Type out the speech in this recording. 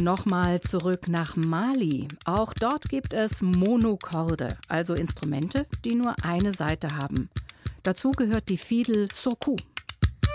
Nochmal zurück nach Mali. Auch dort gibt es Monokorde, also Instrumente, die nur eine Saite haben. Dazu gehört die Fiedel Soku.